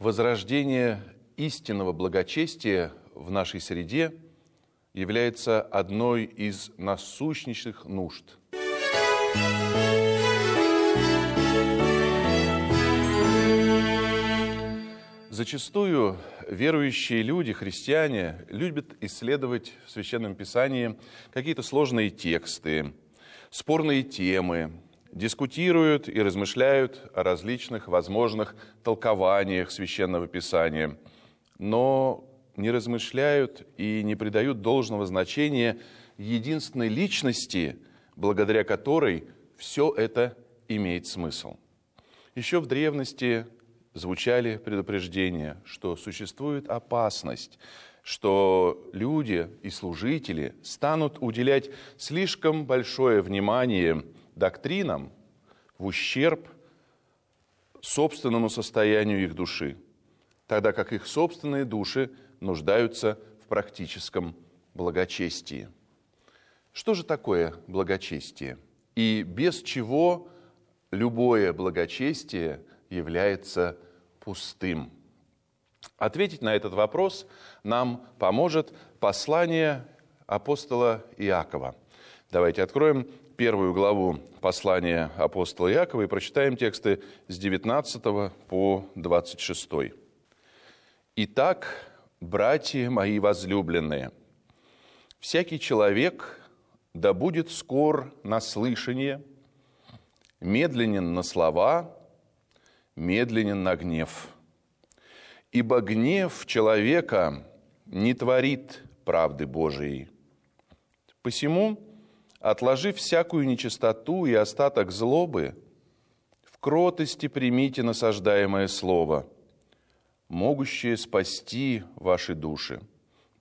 Возрождение истинного благочестия в нашей среде является одной из насущнейших нужд. Зачастую верующие люди, христиане, любят исследовать в Священном Писании какие-то сложные тексты, спорные темы, дискутируют и размышляют о различных возможных толкованиях Священного Писания, но не размышляют и не придают должного значения единственной личности, благодаря которой все это имеет смысл. Еще в древности звучали предупреждения, что существует опасность, что люди и служители станут уделять слишком большое внимание доктринам в ущерб собственному состоянию их души, тогда как их собственные души нуждаются в практическом благочестии. Что же такое благочестие? И без чего любое благочестие является пустым? Ответить на этот вопрос нам поможет послание апостола Иакова. Давайте откроем 1 главу послания апостола Иакова и прочитаем тексты с 19 по 26. «Итак, братья мои возлюбленные, всякий человек да будет скор на слышание, медленен на слова, медленен на гнев. Ибо гнев человека не творит правды Божией. Посему, отложив всякую нечистоту и остаток злобы, в кротости примите насаждаемое слово, могущее спасти ваши души.